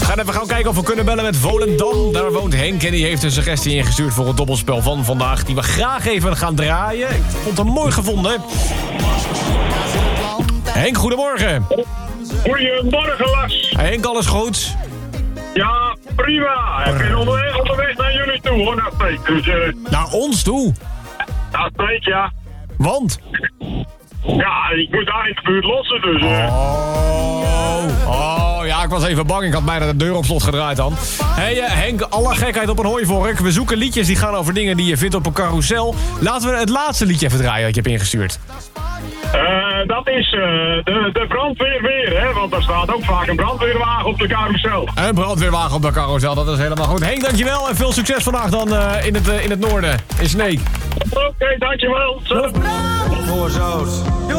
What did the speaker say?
gaan even gaan kijken of we kunnen bellen met Volendam. Daar woont Henk en die heeft een suggestie ingestuurd voor het dobbelspel van vandaag, die we graag even gaan draaien. Ik vond hem mooi gevonden. Henk, goedemorgen. Goedemorgen, Lars. Henk, alles goed? Ja, prima. Ik ben onderweg naar jullie toe, hoor, naar Steek. Dus, Naar ons toe? naar Steek, ja. Want? Ja, ik moet daar in de buurt lossen, dus... Oh, ja, ik was even bang. Ik had bijna de deur op slot gedraaid dan. Hey, Henk, alle gekheid op een hooivork. We zoeken liedjes die gaan over dingen die je vindt op een carousel. Laten we het laatste liedje even draaien dat je hebt ingestuurd. Dat is de brandweer weer, hè? Want daar staat ook vaak een brandweerwagen op de carousel. Een brandweerwagen op de carousel, dat is helemaal goed. Henk, dankjewel en veel succes vandaag dan in het noorden, in Sneek. Oké, dankjewel. Voor zout.